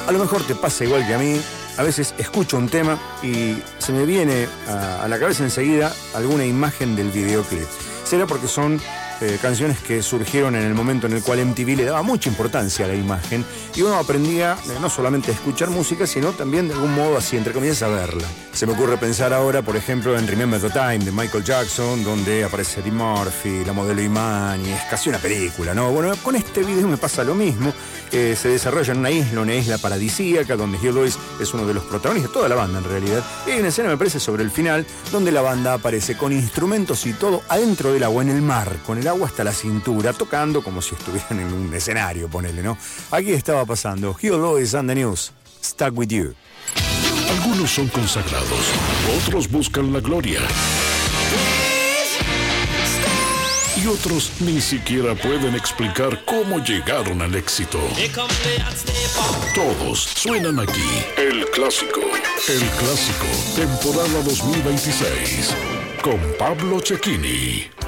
A lo mejor te pasa igual que a mí. A veces escucho un tema y se me viene a la cabeza enseguida alguna imagen del videoclip. Será porque son canciones que surgieron en el momento en el cual MTV le daba mucha importancia a la imagen y uno aprendía no solamente a escuchar música, sino también de algún modo así, entre comillas, a verla. Se me ocurre pensar ahora, por ejemplo, en Remember the Time de Michael Jackson, donde aparece Eddie Murphy, la modelo Imani, es casi una película, ¿no? Bueno, con este video me pasa lo mismo. Se desarrolla en una isla paradisíaca, donde Hugh Lewis es uno de los protagonistas, toda la banda en realidad. Y hay una escena, me parece, sobre el final, donde la banda aparece con instrumentos y todo adentro del agua, en el mar, con el agua hasta la cintura, tocando como si estuvieran en un escenario, ponele, ¿no? Aquí estaba pasando Hugh Lewis and the News, Stuck With You. Algunos son consagrados, otros buscan la gloria. Y otros ni siquiera pueden explicar cómo llegaron al éxito. Todos suenan aquí. El Clásico, temporada 2026, con Pablo Cecchini.